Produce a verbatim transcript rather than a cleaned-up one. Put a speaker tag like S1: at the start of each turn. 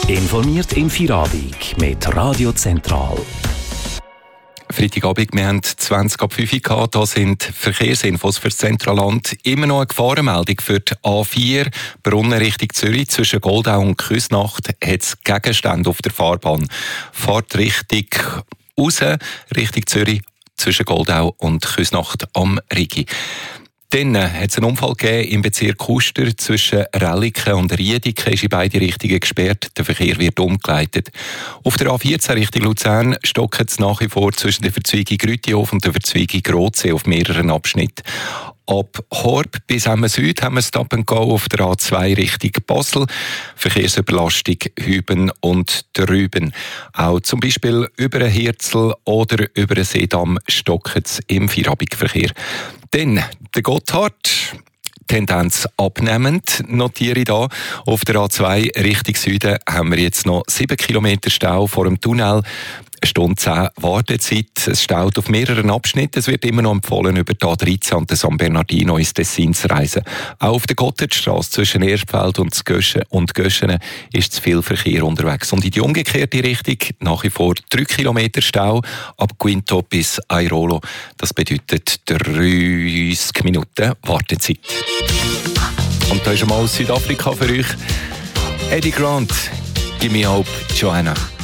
S1: Informiert im Feierabend mit Radio Zentral.
S2: Freitagabend, wir haben zwanzig ab fünf Uhr gehabt. Da sind Verkehrsinfos für das Zentralland. Immer noch eine Gefahrenmeldung für die A vier, Brunnen Richtung Zürich. Zwischen Goldau und Küsnacht hat es Gegenstände auf der Fahrbahn. Fahrt Richtung raus, Richtung Zürich, zwischen Goldau und Küsnacht am Rigi. Dann hat es einen Unfall gegeben im Bezirk Uster zwischen Relliken und Riediken, ist in beide Richtungen gesperrt. Der Verkehr wird umgeleitet. Auf der A vierzehn Richtung Luzern stockt es nach wie vor zwischen der Verzweigung Grütihof und der Verzweigung Rotsee auf mehreren Abschnitten. Ab Horb bis Emmen Süd haben wir Stop and Go auf der A zwei Richtung Basel. Verkehrsüberlastung Hüben und Drüben. Auch zum Beispiel über einen Hirzel oder über einen Seedamm stockt es im Feierabendverkehr. Dann der Gotthard. Tendenz abnehmend, notiere ich da. Auf der A zwei Richtung Süden haben wir jetzt noch sieben Kilometer Stau vor dem Tunnel. Eine Stunde zehn Wartezeit. Es staut auf mehreren Abschnitten. Es wird immer noch empfohlen, über die A dreizehn und den San Bernardino ins Tessin zu reisen. Auch auf der Gotthardstrasse zwischen Erstfeld und Göschen und Göschenen ist zu viel Verkehr unterwegs. Und in die umgekehrte Richtung nach wie vor drei Kilometer Stau ab Quinto bis Airolo. Das bedeutet dreißig Minuten Wartezeit. Und da ist einmal aus Südafrika für euch Eddie Grant. Give me hope, Joanna.